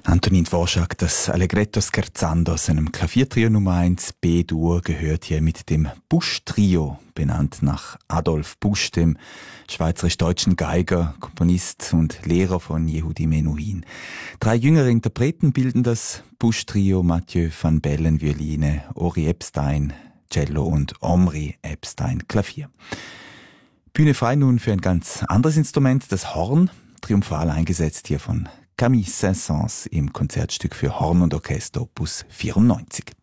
Antonin Dvorak, das Allegretto Scherzando aus seinem Klaviertrio Nummer 1 B-Dur gehört hier mit dem Busch-Trio, benannt nach Adolf Busch, dem schweizerisch-deutschen Geiger, Komponist und Lehrer von Yehudi Menuhin. 3 jüngere Interpreten bilden das Busch-Trio: Mathieu van Bellen Violine, Ori Epstein Cello und Omri Epstein Klavier. Bühne frei nun für ein ganz anderes Instrument, das Horn, triumphal eingesetzt hier von Camille Saint-Saëns im Konzertstück für Horn und Orchester Opus 94.